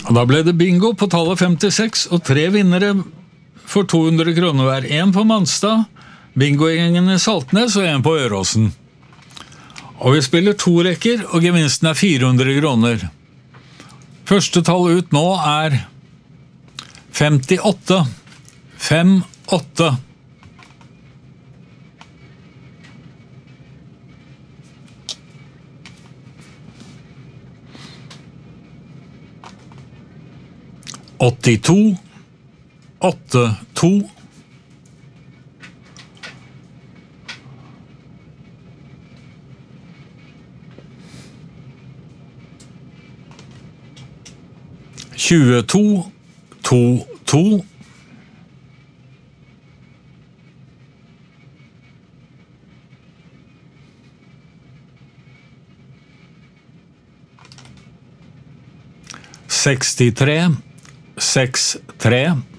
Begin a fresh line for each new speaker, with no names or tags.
Da ble det bingo på tallet 56, og 3 vinnere for 200 kroner hver. En på Manstad, bingogjengen i Saltnes og en på Øråsen. Og vi spiller 2 rekker, og gevinsten 400 kroner. Første tall ut nå 58. 58. «82, 82, 22, 22, 63, 63,